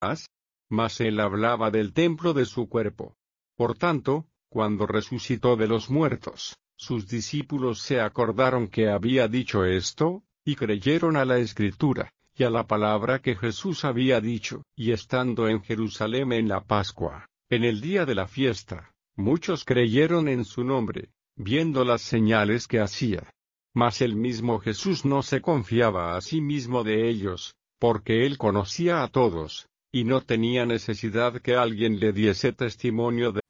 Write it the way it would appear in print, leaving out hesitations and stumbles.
Mas él hablaba del templo de su cuerpo. Por tanto, cuando resucitó de los muertos, sus discípulos se acordaron que había dicho esto, y creyeron a la Escritura, y a la palabra que Jesús había dicho. Y estando en Jerusalén en la Pascua, en el día de la fiesta, muchos creyeron en su nombre, viendo las señales que hacía. Mas el mismo Jesús no se confiaba a sí mismo de ellos, porque él conocía a todos, y no tenía necesidad que alguien le diese testimonio de